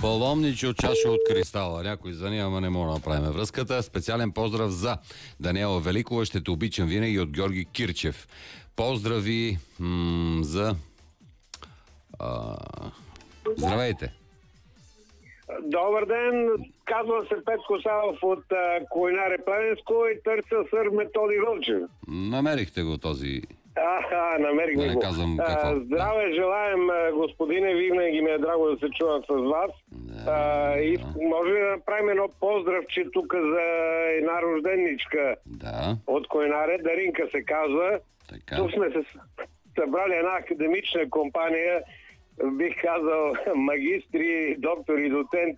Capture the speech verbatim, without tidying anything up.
Паломничо, чаша от кристала. Някой за нея, ама не мога да направим връзката. Специален поздрав за Даниела Великова. Ще те обичам винаги от Георги Кирчев. Поздрави м- за... А... Здравейте! Добър ден, казвам се Петко Савов от Койнаре Плевенско и търся сър Методи Вълчев. Намерихте го този... Аха, намерихме да го. казвам какво. А, здраве желаем, господине, винаги ми е драго да се чувам с вас. Да, а, и да. може да направим едно поздравче тук за една рожденничка Да. от Койнаре, Даринка се казва. Така. Тук сме се събрали една академична компания, бих казал магистри, доктори, доценти